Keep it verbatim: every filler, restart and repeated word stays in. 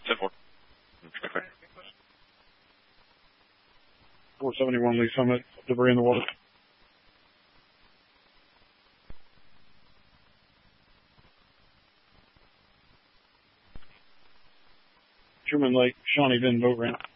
ten four. four seventy-one Lee Summit, debris in the water. Truman Lake, Shawnee Bend boat ramp.